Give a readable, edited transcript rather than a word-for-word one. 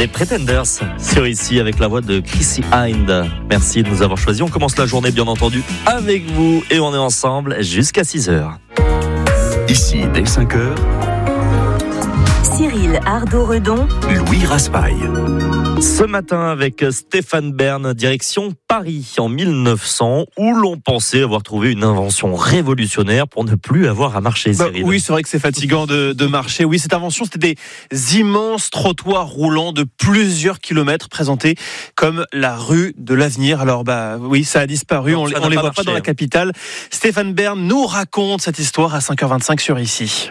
Les Pretenders sur ici avec la voix de Chrissy Hynde. Merci de nous avoir choisis. On commence la journée bien entendu avec vous et on est ensemble jusqu'à 6h. Ici dès 5h, Cyril Ardo-Redon, Louis Raspail. Ce matin avec Stéphane Bern, direction Paris en 1900, où l'on pensait avoir trouvé une invention révolutionnaire pour ne plus avoir à marcher. Oui, c'est vrai que c'est fatigant de marcher. Oui, cette invention, c'était des immenses trottoirs roulants de plusieurs kilomètres présentés comme la rue de l'avenir. Alors, oui, ça a disparu. On les voit pas dans la capitale. Stéphane Bern nous raconte cette histoire à 5h25 sur ici.